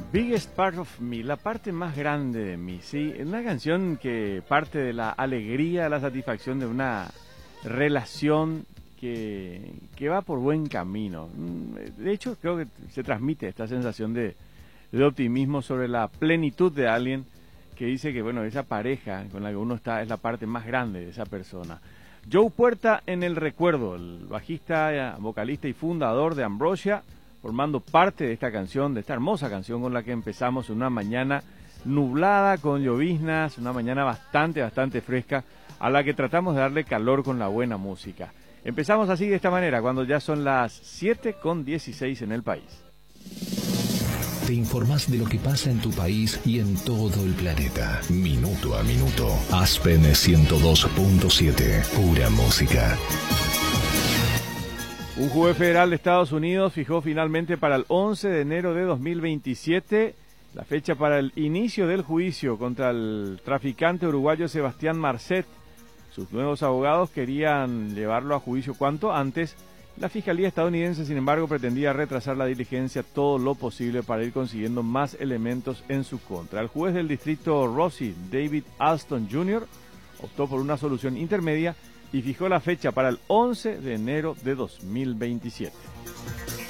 Biggest Part of Me, la parte más grande de mí, sí, es una canción que parte de la alegría, la satisfacción de una relación que va por buen camino. De hecho, creo que se transmite esta sensación de optimismo sobre la plenitud de alguien que dice que, bueno, esa pareja con la que uno está es la parte más grande de esa persona. Joe Puerta en el recuerdo, el bajista, vocalista y fundador de Ambrosia, formando parte de esta canción, de esta hermosa canción con la que empezamos una mañana nublada, con lloviznas, una mañana bastante fresca, a la que tratamos de darle calor con la buena música. Empezamos así de esta manera, cuando ya son las 7:16 en el país. Te informás de lo que pasa en tu país y en todo el planeta. Minuto a minuto. Aspen 102.7. Pura música. Un juez federal de Estados Unidos fijó finalmente para el 11 de enero de 2027 la fecha para el inicio del juicio contra el traficante uruguayo Sebastián Marcet. Sus nuevos abogados querían llevarlo a juicio cuanto antes. La Fiscalía estadounidense, sin embargo, pretendía retrasar la diligencia todo lo posible para ir consiguiendo más elementos en su contra. El juez del distrito Rossi, David Alston Jr., optó por una solución intermedia y fijó la fecha para el 11 de enero de 2027.